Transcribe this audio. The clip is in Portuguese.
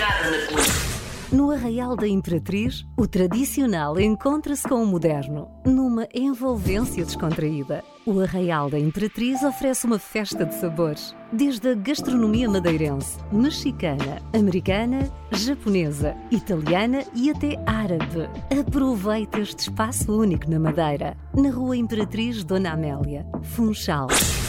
nada na política. No Arraial da Imperatriz, o tradicional encontra-se com o moderno, numa envolvência descontraída. O Arraial da Imperatriz oferece uma festa de sabores, desde a gastronomia madeirense, mexicana, americana, japonesa, italiana e até árabe. Aproveite este espaço único na Madeira, na Rua Imperatriz Dona Amélia, Funchal.